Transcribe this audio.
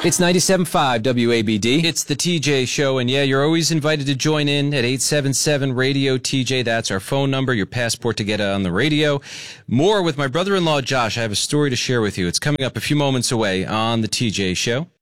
It's 97.5 WABD. It's the TJ Show, and yeah, you're always invited to join in at 877-RADIO-TJ. That's our phone number, your passport to get on the radio. More with my brother-in-law, Josh. I have a story to share with you. It's coming up a few moments away on the TJ Show.